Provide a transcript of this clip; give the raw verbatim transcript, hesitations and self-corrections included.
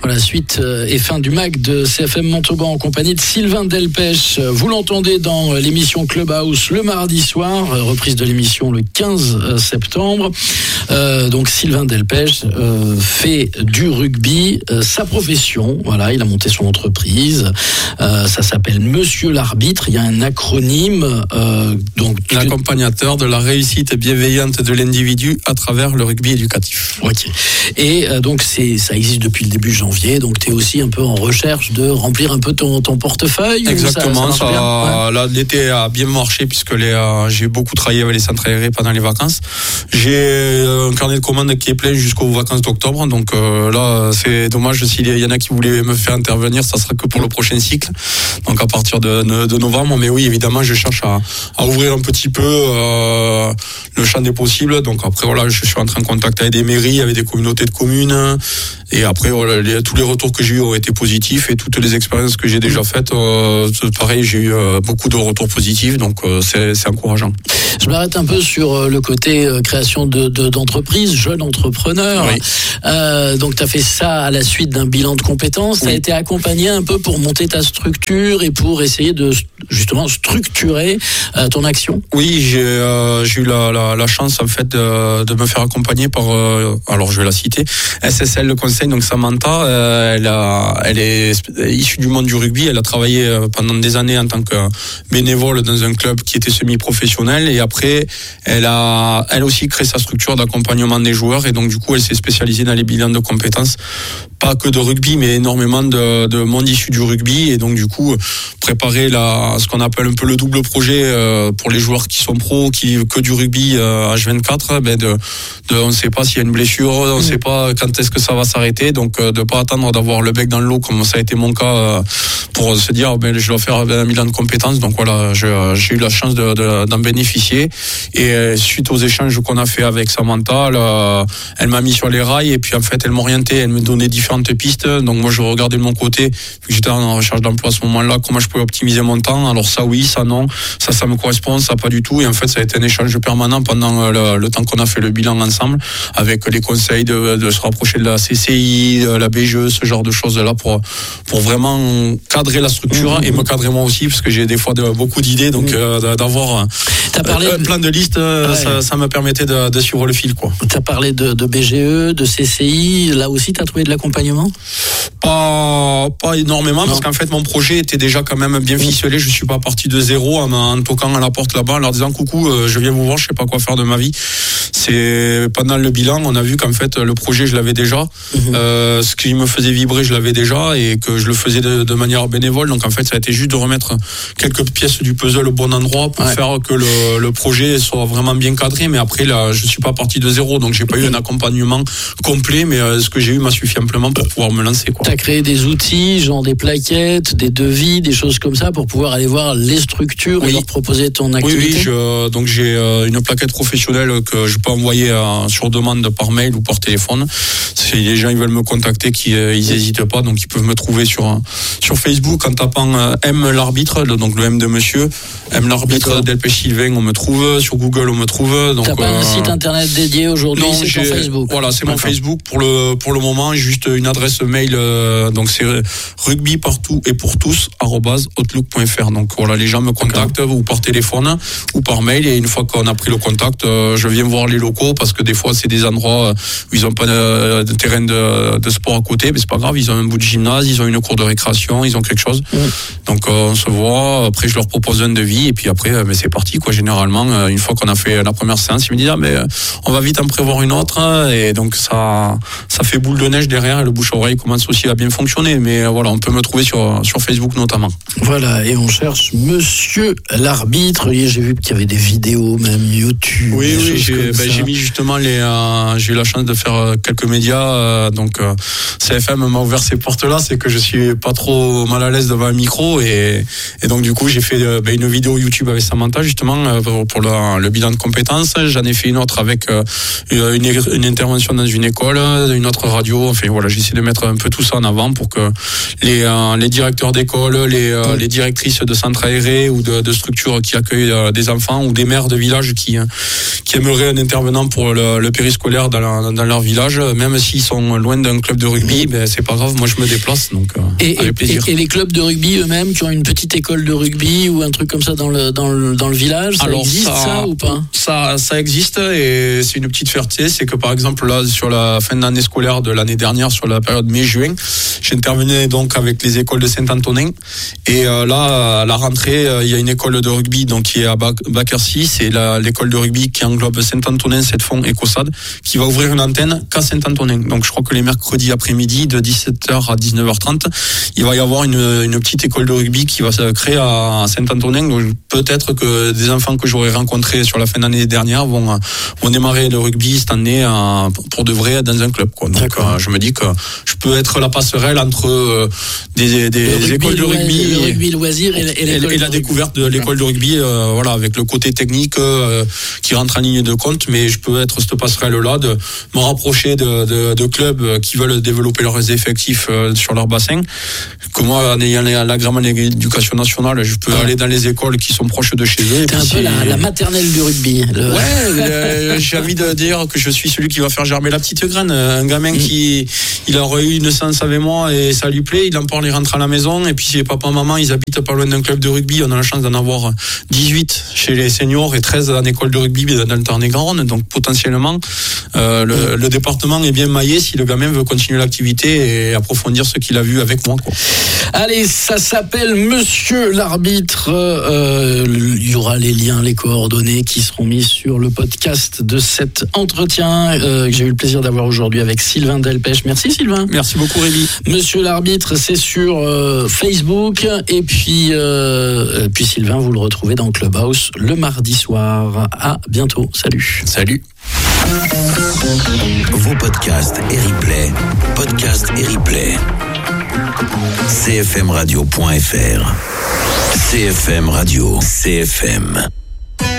la suite et fin du M A C de C F M Montauban en compagnie de Sylvain Delpech. Vous l'entendez dans l'émission Clubhouse le mardi soir, reprise de l'émission le quinze septembre. Euh, donc Sylvain Delpech euh, fait du rugby euh, sa profession. Voilà, il a monté son entreprise. Euh, ça s'appelle Monsieur l'Arbitre. Il y a un acronyme. Euh, donc l'accompagnateur de la réussite bienveillante de l'individu à travers le rugby éducatif. Ok. Et euh, donc c'est ça existe depuis le début janvier. Donc tu es aussi un peu en recherche de remplir un peu ton, ton portefeuille. Exactement. Ça, ça ça, ouais. Là, l'été a bien marché puisque les, euh, j'ai beaucoup travaillé avec les centres aérés pendant les vacances. J'ai un carnet de commandes qui est plein jusqu'aux vacances d'octobre. Donc euh, là, c'est dommage s'il y en a qui voulaient me faire intervenir, ça sera que pour le prochain cycle. Donc à partir de, de, de novembre. Mais oui, évidemment, je cherche à, à ouvrir un petit peu euh, le champ des possibles. Donc après, voilà, je suis en train de contacter avec des mairies, avec des communautés de communes. Et après, voilà, les, tous les retours que j'ai eu ont été positifs et toutes les expériences que j'ai déjà faites, euh, pareil, j'ai eu euh, beaucoup de retours positifs, donc euh, c'est, c'est encourageant. Je m'arrête un peu sur le côté euh, création de, de, d'entreprise, jeune entrepreneur. Oui. Euh, donc, tu as fait ça à la suite d'un bilan de compétences. Tu as oui. été accompagné un peu pour monter ta structure et pour essayer de justement structurer euh, ton action. Oui, j'ai, euh, j'ai eu la, la, la chance en fait de, de me faire accompagner par, euh, alors je vais la citer, S S L le conseil. Donc Samantha, euh, elle, a, elle est issue du monde du rugby. Elle a travaillé pendant des années en tant que bénévole dans un club qui était semi-professionnel. Et après, elle a, elle aussi créé sa structure d'accompagnement des joueurs. Et donc du coup, elle s'est spécialisée dans les bilans de compétences, pas que de rugby, mais énormément de, de monde issu du rugby. Et donc du coup, préparer la, ce qu'on appelle un peu le double projet euh, pour les joueurs qui sont pros, qui que du rugby euh, H vingt-quatre. Ben de, de, on ne sait pas s'il y a une blessure, on ne mmh. sait pas quand est-ce que ça va s'arrêter. Donc euh, de pas attendre d'avoir le bec dans l'eau comme ça a été mon cas euh, pour se dire ben je dois faire un bilan de compétences. Donc voilà, je, j'ai eu la chance de, de, d'en bénéficier. Et euh, suite aux échanges qu'on a fait avec Samantha, elle, euh, elle m'a mis sur les rails et puis en fait elle m'orientait, elle me donnait différentes pistes. Donc moi je regardais de mon côté, vu que j'étais en recherche d'emploi à ce moment-là, comment je pouvais optimiser mon temps. Alors ça oui, ça non, ça ça me correspond, ça pas du tout. Et en fait ça a été un échange permanent pendant le, le temps qu'on a fait le bilan ensemble, avec les conseils de, de se rapprocher de la C C I, la B G E, ce genre de choses là pour pour vraiment cadrer la structure mmh. et me cadrer moi aussi parce que j'ai des fois de, beaucoup d'idées, donc mmh. euh, d'avoir T'as parlé un plein de listes, ouais. ça, ça me permettait de, de suivre le fil quoi. T'as parlé de, de B G E, de C C I, là aussi t'as trouvé de l'accompagnement? Pas pas énormément non. Parce qu'en fait mon projet était déjà quand même bien ficelé. Je suis pas parti de zéro en, en toquant à la porte là-bas en leur disant coucou, euh, je viens vous voir, je sais pas quoi faire de ma vie. C'est pendant le bilan on a vu qu'en fait le projet je l'avais déjà. Mmh. Euh, ce qui me faisait vibrer, je l'avais déjà et que je le faisais de, de manière bénévole. Donc en fait, ça a été juste de remettre quelques pièces du puzzle au bon endroit pour ouais. faire que le, le projet soit vraiment bien cadré. Mais après, là, je suis pas parti de zéro, donc j'ai pas eu un accompagnement complet. Mais euh, ce que j'ai eu m'a suffi amplement pour pouvoir me lancer. Tu as créé des outils, genre des plaquettes, des devis, des choses comme ça pour pouvoir aller voir les structures oui. et leur proposer ton activité. Oui, oui. Je, donc j'ai euh, une plaquette professionnelle que je peux envoyer euh, sur demande par mail ou par téléphone. Si les gens ils veulent me contacter, qui euh, ils n'hésitent pas, donc ils peuvent me trouver sur sur Facebook en tapant euh, M l'arbitre, donc le M de monsieur, M l'arbitre Delpech Sylvain, on me trouve, sur Google on me trouve. Donc t'as pas euh, un site internet dédié aujourd'hui? Non, c'est ton Facebook. Voilà, c'est D'accord. mon Facebook pour le pour le moment, juste une adresse mail, euh, donc c'est rugby partout et pour tous arobase outlook point f r. Donc voilà, les gens me contactent D'accord. ou par téléphone ou par mail, et une fois qu'on a pris le contact, euh, je viens voir les locaux parce que des fois c'est des endroits où ils ont pas de, de terrain de, de sport à côté, mais c'est pas grave, ils ont un bout de gymnase, ils ont une cour de récréation, ils ont quelque chose. Mmh. Donc euh, on se voit, après je leur propose un devis et puis après euh, mais c'est parti quoi. Généralement euh, une fois qu'on a fait la première séance, ils me disent ah mais euh, on va vite en prévoir une autre, hein, et donc ça ça fait boule de neige derrière et le bouche à oreille commence aussi à bien fonctionner. Mais euh, voilà, on peut me trouver sur sur Facebook notamment. Voilà, et on cherche Monsieur l'arbitre. Et j'ai vu qu'il y avait des vidéos même YouTube. Oui oui, j'ai, ben, j'ai mis justement les euh, j'ai eu la chance de faire quelques médias, euh, donc euh, C F M m'a ouvert ces portes là, c'est que je suis pas trop mal à l'aise devant un micro, et, et donc du coup j'ai fait euh, ben, une vidéo YouTube avec Samantha justement euh, pour, pour le, le bilan de compétences. J'en ai fait une autre avec euh, une, une intervention dans une école, une autre radio, enfin voilà, j'essaie de mettre un peu tout tout ça en avant pour que les, euh, les directeurs d'école, les, euh, les directrices de centres aérés ou de, de structures qui accueillent euh, des enfants ou des maires de villages qui, qui aimeraient un intervenant pour le, le périscolaire dans, la, dans leur village, même s'ils sont loin d'un club de rugby, ben, c'est pas grave, moi je me déplace, donc euh, et, avec plaisir. Et, et les clubs de rugby eux-mêmes qui ont une petite école de rugby ou un truc comme ça dans le, dans le, dans le village, ça Alors, existe ça, ça ou pas ça, ça existe et c'est une petite fierté, c'est que par exemple là sur la fin de l'année scolaire de l'année dernière, sur la période mai-juin, j'intervenais donc avec les écoles de Saint-Antonin et euh, là à la rentrée euh, il y a une école de rugby donc qui est à Baquercy, c'est la, l'école de rugby qui englobe Saint-Antonin, Sept-Fonds et Caussade, qui va ouvrir une antenne qu'à Saint-Antonin. Donc je crois que les mercredis après-midi de dix-sept heures à dix-neuf heures trente, il va y avoir une, une petite école de rugby qui va se créer à Saint-Antonin. Donc peut-être que des enfants que j'aurais rencontrés sur la fin d'année dernière vont, vont démarrer le rugby cette année euh, pour de vrai dans un club, quoi. Donc euh, je me dis que je peux être la passerelle entre euh, des, des, des écoles de rugby, le rugby loisir et, et, et, et la découverte de l'école de rugby, euh, voilà, avec le côté technique euh, qui rentre en ligne de compte, mais je peux être cette passerelle-là, de me rapprocher de, de, de clubs qui veulent développer leurs effectifs euh, sur leur bassin. Que moi, en ayant l'agrément de l'éducation nationale, je peux ouais. aller dans les écoles qui sont proches de chez eux. T'es un peu la, la maternelle du rugby. Le... Ouais, euh, j'ai envie de dire que je suis celui qui va faire germer la petite graine. Un gamin mmh. qui, il aurait eu une séance avec moi et ça lui plaît, il en parle, il rentre à la maison et puis si papa, maman, ils habitent pas loin d'un club de rugby, on a la chance d'en avoir dix-huit chez les seniors et treize en école de rugby dans le Tarn-et-Garonne. Donc potentiellement, euh, le, le département est bien maillé si le gamin veut continuer l'activité et approfondir ce qu'il a vu avec moi, quoi. Allez, ça s'appelle Monsieur l'arbitre. Euh, il y aura les liens, les coordonnées qui seront mis sur le podcast de cet entretien euh, que j'ai eu le plaisir d'avoir aujourd'hui avec Sylvain Delpech. Merci Sylvain. Merci beaucoup Rémi. Monsieur l'arbitre, c'est sur euh, Facebook et puis, euh, puis Sylvain, vous le retrouvez dans Clubhouse le mardi soir. À bientôt. Salut. Salut. Vos podcasts et replays, podcasts et replays. c f m radio point f r. C F M Radio, C F M.